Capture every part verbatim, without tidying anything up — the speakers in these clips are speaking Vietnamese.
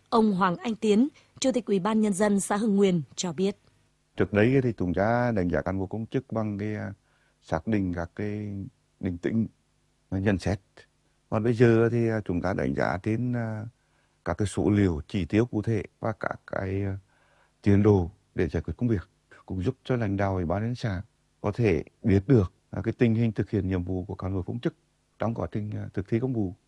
Ông Hoàng Anh Tiến, Chủ tịch Ủy ban Nhân dân xã Hưng Nguyên cho biết. Trước đấy thì chúng ta đánh giá cán bộ công chức bằng cái xác định các cái định tính và nhận xét. Còn bây giờ thì chúng ta đánh giá trên các cái số liệu chỉ tiêu cụ thể và các cái tiến độ để giải quyết công việc, cũng giúp cho lãnh đạo Ủy ban nhân dân xã có thể biết được cái tình hình thực hiện nhiệm vụ của cán bộ công chức trong quá trình thực thi công vụ.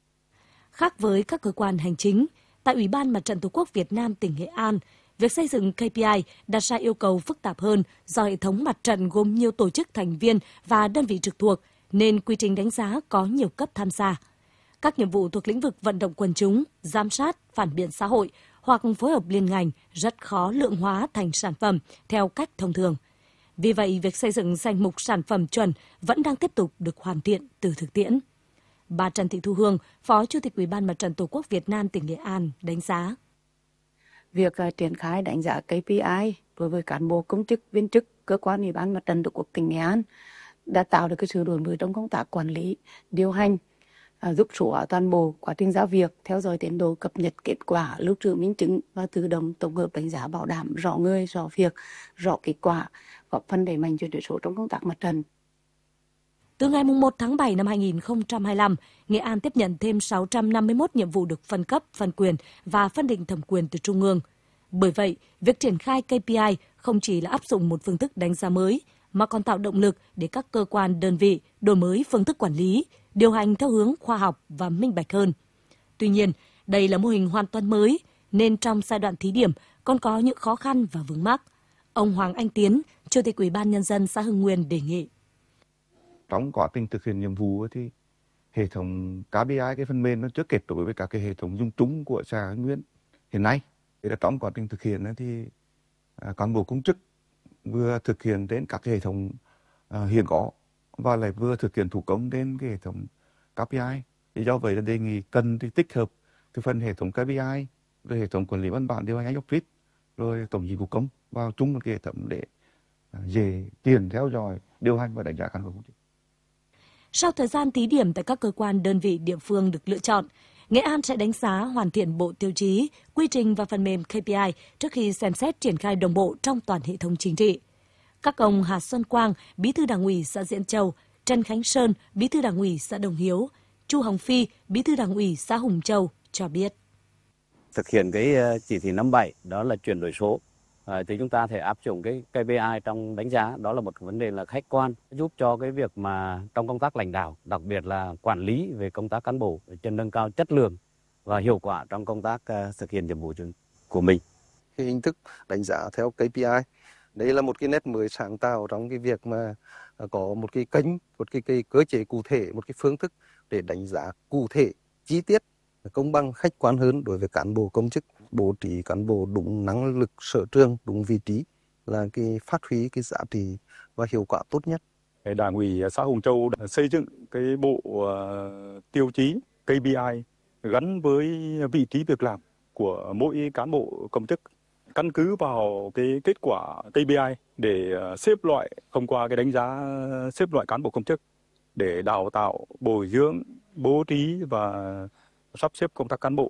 Khác với các cơ quan hành chính, tại Ủy ban Mặt trận Tổ quốc Việt Nam tỉnh Nghệ An, việc xây dựng ca pê i đặt ra yêu cầu phức tạp hơn do hệ thống mặt trận gồm nhiều tổ chức thành viên và đơn vị trực thuộc, nên quy trình đánh giá có nhiều cấp tham gia. Các nhiệm vụ thuộc lĩnh vực vận động quần chúng, giám sát, phản biện xã hội hoặc phối hợp liên ngành rất khó lượng hóa thành sản phẩm theo cách thông thường. Vì vậy, việc xây dựng danh mục sản phẩm chuẩn vẫn đang tiếp tục được hoàn thiện từ thực tiễn. Bà Trần Thị Thu Hương, Phó Chủ tịch Ủy ban Mặt trận Tổ quốc Việt Nam tỉnh Nghệ An đánh giá. Việc uh, triển khai đánh giá ca pê i đối với cán bộ công chức, viên chức, cơ quan Ủy ban Mặt trận Tổ quốc tỉnh Nghệ An đã tạo được cái sự đổi mới trong công tác quản lý, điều hành, uh, giúp số hóa toàn bộ quá trình giao việc, theo dõi tiến độ, cập nhật kết quả, lưu trữ minh chứng và tự động tổng hợp đánh giá, bảo đảm rõ người, rõ việc, rõ kết quả, góp phần đẩy mạnh chuyển đổi số trong công tác mặt trận. Từ ngày mùng một tháng bảy năm hai nghìn không trăm hai mươi lăm, Nghệ An tiếp nhận thêm sáu trăm năm mươi mốt nhiệm vụ được phân cấp, phân quyền và phân định thẩm quyền từ Trung ương. Bởi vậy, việc triển khai ca pê i không chỉ là áp dụng một phương thức đánh giá mới, mà còn tạo động lực để các cơ quan, đơn vị đổi mới phương thức quản lý, điều hành theo hướng khoa học và minh bạch hơn. Tuy nhiên, đây là mô hình hoàn toàn mới, nên trong giai đoạn thí điểm còn có những khó khăn và vướng mắc. Ông Hoàng Anh Tiến, Chủ tịch Ủy ban Nhân dân xã Hưng Nguyên đề nghị. Trong quá trình thực hiện nhiệm vụ thì hệ thống ca pê i, cái phần mềm nó chưa kết nối với các cái hệ thống dùng chung của xã Hưng Nguyên hiện nay. Thì trong quá trình thực hiện thì cán bộ công chức vừa thực hiện đến các cái hệ thống hiện có và lại vừa thực hiện thủ công đến cái hệ thống ca pê i. Thì do vậy là đề nghị cần thì tích hợp cái phần hệ thống ca pê i, rồi hệ thống quản lý văn bản điều hành office, rồi tổng dịch vụ công vào chung một cái hệ thống để dễ tiền theo dõi, điều hành và đánh giá cán bộ công chức. Sau thời gian thí điểm tại các cơ quan, đơn vị, địa phương được lựa chọn, Nghệ An sẽ đánh giá hoàn thiện bộ tiêu chí, quy trình và phần mềm ca pê i trước khi xem xét triển khai đồng bộ trong toàn hệ thống chính trị. Các ông Hà Xuân Quang, Bí thư Đảng ủy xã Diễn Châu, Trần Khánh Sơn, Bí thư Đảng ủy xã Đồng Hiếu, Chu Hồng Phi, Bí thư Đảng ủy xã Hùng Châu cho biết. Thực hiện cái chỉ thị năm bảy đó là chuyển đổi số. À, thì chúng ta thể áp dụng cái ca pê i trong đánh giá, đó là một vấn đề là khách quan, giúp cho cái việc mà trong công tác lãnh đạo, đặc biệt là quản lý về công tác cán bộ, để nâng cao chất lượng và hiệu quả trong công tác uh, thực hiện nhiệm vụ của mình. Cái hình thức đánh giá theo ca pê i, đây là một cái nét mới sáng tạo trong cái việc mà có một cái kênh, một cái, cái cơ chế cụ thể, một cái phương thức để đánh giá cụ thể, chi tiết, công bằng, khách quan hơn đối với cán bộ công chức. Bố trí cán bộ đúng năng lực, sở trường, đúng vị trí là cái phát huy cái giá trị và hiệu quả tốt nhất. Đảng ủy xã Hùng Châu đã xây dựng cái bộ uh, tiêu chí ca pê i gắn với vị trí việc làm của mỗi cán bộ công chức, căn cứ vào cái kết quả ca pê i để uh, xếp loại, thông qua cái đánh giá xếp loại cán bộ công chức để đào tạo, bồi dưỡng, bố trí và sắp xếp công tác cán bộ.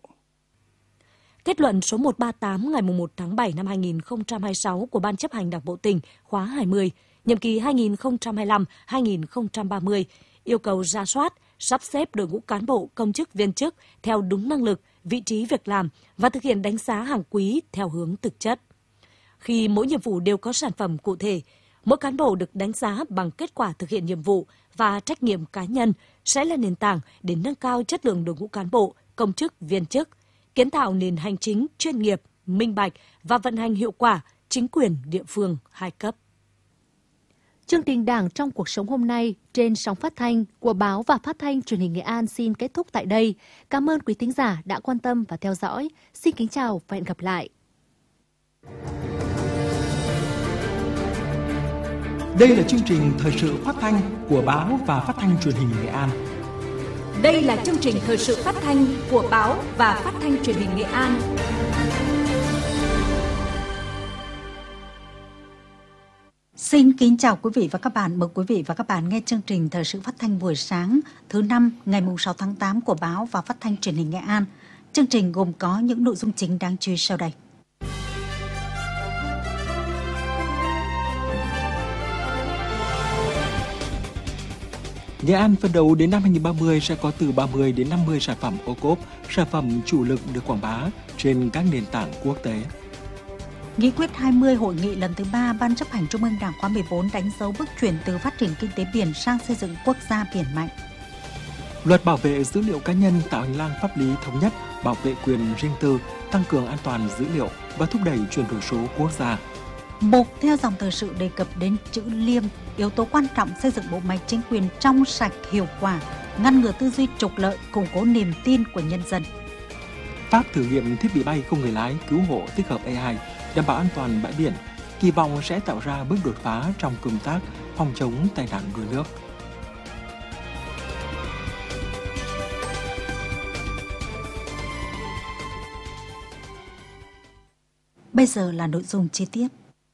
Kết luận số một trăm ba mươi tám ngày mùng một tháng bảy năm hai nghìn không trăm hai mươi sáu của Ban chấp hành Đảng bộ tỉnh khóa hai mươi, nhiệm kỳ hai nghìn không trăm hai mươi lăm đến hai nghìn không trăm ba mươi, yêu cầu rà soát, sắp xếp đội ngũ cán bộ, công chức, viên chức theo đúng năng lực, vị trí việc làm và thực hiện đánh giá hàng quý theo hướng thực chất. Khi mỗi nhiệm vụ đều có sản phẩm cụ thể, mỗi cán bộ được đánh giá bằng kết quả thực hiện nhiệm vụ và trách nhiệm cá nhân sẽ là nền tảng để nâng cao chất lượng đội ngũ cán bộ, công chức, viên chức, kiến tạo nền hành chính chuyên nghiệp, minh bạch và vận hành hiệu quả chính quyền địa phương hai cấp. Chương trình Đảng trong cuộc sống hôm nay trên sóng phát thanh của Báo và Phát thanh Truyền hình Nghệ An xin kết thúc tại đây. Cảm ơn quý thính giả đã quan tâm và theo dõi. Xin kính chào và hẹn gặp lại. Đây là chương trình thời sự phát thanh của Báo và Phát thanh Truyền hình Nghệ An. Đây là chương trình thời sự phát thanh của Báo và Phát thanh Truyền hình Nghệ An. Xin kính chào quý vị và các bạn. Mời quý vị và các bạn nghe chương trình thời sự phát thanh buổi sáng thứ năm ngày sáu tháng tám của Báo và Phát thanh Truyền hình Nghệ An. Chương trình gồm có những nội dung chính đáng chú ý sau đây. Nghệ An phấn đấu đến năm hai nghìn không trăm ba mươi sẽ có từ ba mươi đến năm mươi sản phẩm ô cốp, sản phẩm chủ lực được quảng bá trên các nền tảng quốc tế. Nghị quyết hai mươi hội nghị lần thứ ba Ban chấp hành Trung ương Đảng khóa mười bốn đánh dấu bước chuyển từ phát triển kinh tế biển sang xây dựng quốc gia biển mạnh. Luật bảo vệ dữ liệu cá nhân tạo hành lang pháp lý thống nhất, bảo vệ quyền riêng tư, tăng cường an toàn dữ liệu và thúc đẩy chuyển đổi số quốc gia. Mục theo dòng thời sự đề cập đến chữ liêm, yếu tố quan trọng xây dựng bộ máy chính quyền trong sạch, hiệu quả, ngăn ngừa tư duy trục lợi, củng cố niềm tin của nhân dân. Pháp thử nghiệm thiết bị bay không người lái cứu hộ tích hợp a i, đảm bảo an toàn bãi biển, kỳ vọng sẽ tạo ra bước đột phá trong công tác phòng chống tai nạn đuối nước. Bây giờ là nội dung chi tiết.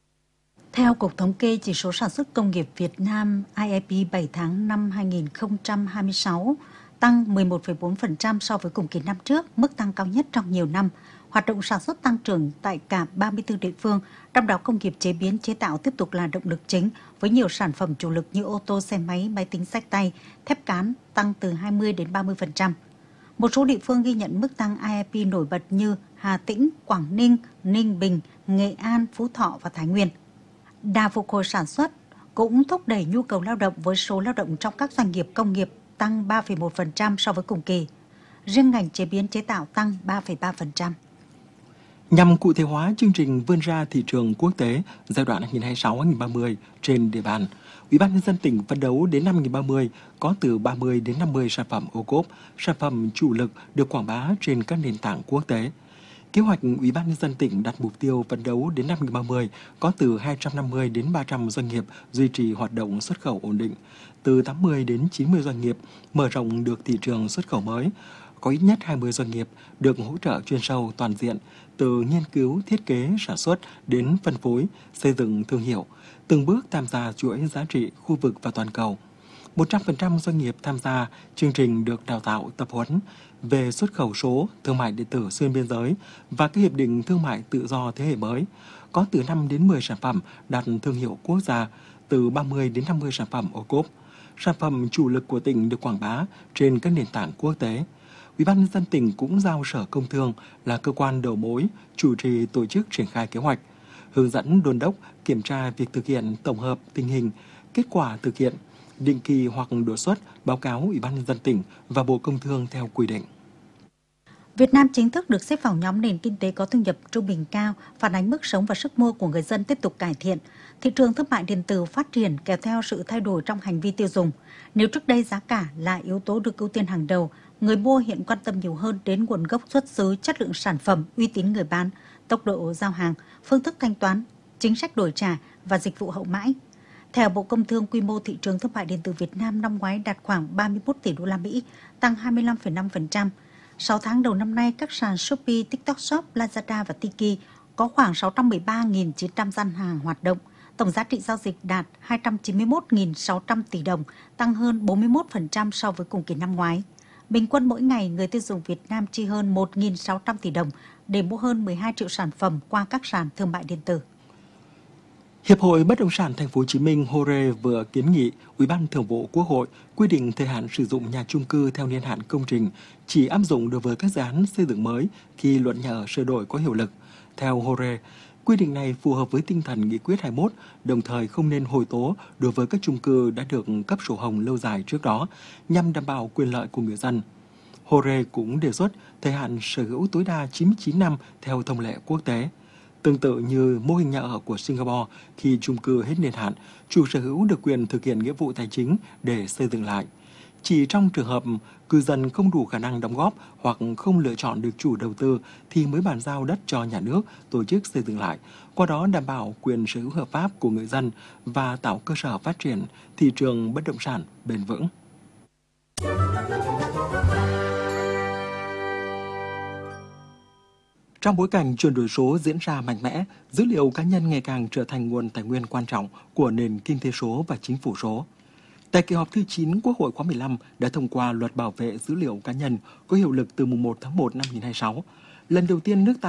Theo Cục Thống kê, chỉ số sản xuất công nghiệp Việt Nam i i pê bảy tháng năm hai nghìn không trăm hai mươi sáu tăng mười một phẩy bốn phần trăm so với cùng kỳ năm trước, mức tăng cao nhất trong nhiều năm. Hoạt động sản xuất tăng trưởng tại cả ba mươi tư địa phương, trong đó công nghiệp chế biến chế tạo tiếp tục là động lực chính với nhiều sản phẩm chủ lực như ô tô, xe máy, máy tính xách tay, thép cán tăng từ hai mươi đến ba mươi phần trăm. Một số địa phương ghi nhận mức tăng i i pê nổi bật như Hà Tĩnh, Quảng Ninh, Ninh Bình, Nghệ An, Phú Thọ và Thái Nguyên. Đà phục hồi sản xuất cũng thúc đẩy nhu cầu lao động với số lao động trong các doanh nghiệp công nghiệp tăng ba phẩy một phần trăm so với cùng kỳ. Riêng ngành chế biến chế tạo tăng ba phẩy ba phần trăm. Nhằm cụ thể hóa chương trình vươn ra thị trường quốc tế giai đoạn hai nghìn không trăm hai mươi sáu đến hai nghìn không trăm ba mươi trên địa bàn, Ủy ban nhân dân tỉnh phấn đấu đến năm hai nghìn không trăm ba mươi có từ ba mươi đến năm mươi sản phẩm ô cốp, sản phẩm chủ lực được quảng bá trên các nền tảng quốc tế. Kế hoạch Ủy ban nhân dân tỉnh đặt mục tiêu phấn đấu đến năm hai nghìn không trăm ba mươi có từ hai trăm năm mươi đến ba trăm doanh nghiệp duy trì hoạt động xuất khẩu ổn định, từ tám mươi đến chín mươi doanh nghiệp mở rộng được thị trường xuất khẩu mới, có ít nhất hai mươi doanh nghiệp được hỗ trợ chuyên sâu toàn diện từ nghiên cứu, thiết kế, sản xuất đến phân phối, xây dựng thương hiệu, từng bước tham gia chuỗi giá trị khu vực và toàn cầu. một trăm phần trăm doanh nghiệp tham gia chương trình được đào tạo tập huấn về xuất khẩu số, thương mại điện tử xuyên biên giới và các hiệp định thương mại tự do thế hệ mới. Có từ năm đến mười sản phẩm đạt thương hiệu quốc gia, từ ba mươi đến năm mươi sản phẩm ô cốp. Sản phẩm chủ lực của tỉnh được quảng bá trên các nền tảng quốc tế. Ủy ban nhân dân tỉnh cũng giao Sở Công Thương là cơ quan đầu mối chủ trì tổ chức triển khai kế hoạch, hướng dẫn đôn đốc kiểm tra việc thực hiện tổng hợp tình hình, kết quả thực hiện, định kỳ hoặc đột xuất báo cáo Ủy ban nhân dân tỉnh và Bộ Công Thương theo quy định. Việt Nam chính thức được xếp vào nhóm nền kinh tế có thu nhập trung bình cao, phản ánh mức sống và sức mua của người dân tiếp tục cải thiện. Thị trường thương mại điện tử phát triển kéo theo sự thay đổi trong hành vi tiêu dùng. Nếu trước đây giá cả là yếu tố được ưu tiên hàng đầu, người mua hiện quan tâm nhiều hơn đến nguồn gốc xuất xứ, chất lượng sản phẩm, uy tín người bán, tốc độ giao hàng, phương thức thanh toán, chính sách đổi trả và dịch vụ hậu mãi. Theo Bộ Công Thương, quy mô thị trường thương mại điện tử Việt Nam năm ngoái đạt khoảng ba mươi mốt tỷ đô la Mỹ, tăng hai mươi lăm phẩy năm phần trăm. sáu tháng đầu năm nay, các sàn Shopee, TikTok Shop, Lazada và Tiki có khoảng sáu trăm mười ba nghìn chín trăm gian hàng hoạt động. Tổng giá trị giao dịch đạt hai trăm chín mươi mốt nghìn sáu trăm tỷ đồng, tăng hơn bốn mươi mốt phần trăm so với cùng kỳ năm ngoái. Bình quân mỗi ngày, người tiêu dùng Việt Nam chi hơn một nghìn sáu trăm tỷ đồng để mua hơn mười hai triệu sản phẩm qua các sàn thương mại điện tử. Hiệp hội Bất động sản Thành phố Hồ Chí Minh H O R E vừa kiến nghị Ủy ban Thường vụ Quốc hội quy định thời hạn sử dụng nhà chung cư theo niên hạn công trình chỉ áp dụng đối với các dự án xây dựng mới khi luật nhà ở sửa đổi có hiệu lực. Theo H O R E, quy định này phù hợp với tinh thần nghị quyết hai mươi mốt, đồng thời không nên hồi tố đối với các chung cư đã được cấp sổ hồng lâu dài trước đó nhằm đảm bảo quyền lợi của người dân. H O R E cũng đề xuất thời hạn sở hữu tối đa chín mươi chín năm theo thông lệ quốc tế. Tương tự như mô hình nhà ở của Singapore, khi chung cư hết niên hạn, chủ sở hữu được quyền thực hiện nghĩa vụ tài chính để xây dựng lại. Chỉ trong trường hợp cư dân không đủ khả năng đóng góp hoặc không lựa chọn được chủ đầu tư thì mới bàn giao đất cho nhà nước tổ chức xây dựng lại, qua đó đảm bảo quyền sở hữu hợp pháp của người dân và tạo cơ sở phát triển thị trường bất động sản bền vững. Trong bối cảnh chuyển đổi số diễn ra mạnh mẽ, dữ liệu cá nhân ngày càng trở thành nguồn tài nguyên quan trọng của nền kinh tế số và chính phủ số. Tại kỳ họp thứ chín, Quốc hội khóa mười lăm đã thông qua luật bảo vệ dữ liệu cá nhân có hiệu lực từ mùng một tháng một năm hai nghìn không trăm hai mươi sáu. Lần đầu tiên nước ta